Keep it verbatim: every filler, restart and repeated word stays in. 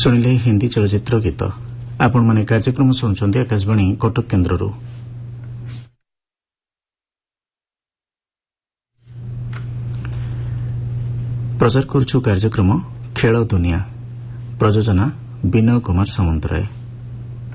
ଶୁଣିଲେ ହିନ୍ଦୀ ଚଳଚ୍ଚିତ୍ର ଗୀତ। ଆପଣମାନେ କାର୍ଯ୍ୟକ୍ରମ ଶୁଣୁଛନ୍ତି ଆକାଶବାଣୀ କଟକ କେନ୍ଦ୍ରରୁ। ପ୍ରଚାର କରୁଛୁ କାର୍ଯ୍ୟକ୍ରମ ଖେଳ ଦୁନିଆ। ପ୍ରଯୋଜନା ବିନୟ କୁମାର ସାମନ୍ତରାୟ।